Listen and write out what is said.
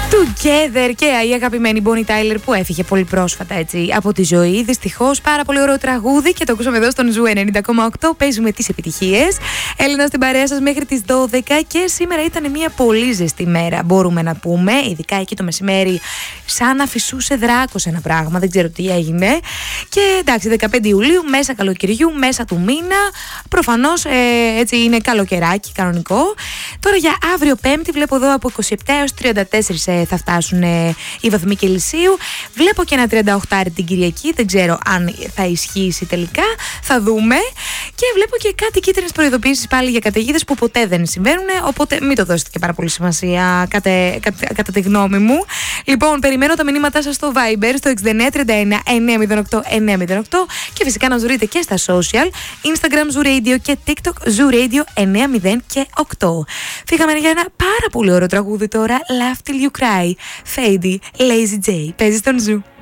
Together και η αγαπημένη Bonnie Tyler που έφυγε πολύ πρόσφατα έτσι από τη ζωή. Δυστυχώς, πάρα πολύ ωραίο τραγούδι και το ακούσαμε εδώ στον Ζου 90,8. Παίζουμε τις επιτυχίες. Έλληνα στην παρέα σας μέχρι τις 12 και σήμερα ήταν μια πολύ ζεστή μέρα, μπορούμε να πούμε. Ειδικά εκεί το μεσημέρι, σαν να φυσούσε δράκος ένα πράγμα, δεν ξέρω τι έγινε. Και εντάξει, 15 Ιουλίου, μέσα καλοκαιριού, μέσα του μήνα. Προφανώς έτσι είναι καλοκαιράκι, κανονικό. Τώρα για αύριο Πέμπτη, βλέπω εδώ από 27 έως 34 θα φτάσουν οι βαθμοί Κελσίου. Βλέπω και ένα 38 την Κυριακή. Δεν ξέρω αν θα ισχύσει τελικά. Θα δούμε. Και βλέπω και κάτι κίτρινες προειδοποιήσεις πάλι για καταιγίδες που ποτέ δεν συμβαίνουν. Οπότε μην το δώσετε και πάρα πολύ σημασία, κατά τη γνώμη μου. Λοιπόν, περιμένω τα μηνύματά σας στο Viber, στο 6931 908 908. Και φυσικά να μας βρείτε και στα social, Instagram Zoo Radio και TikTok Zoo Radio 908. Φύγαμε για ένα πάρα πολύ ωραίο τραγούδι τώρα. Laugh Till You Cry. Fady, Lazy J. Παίζει στον Zoo.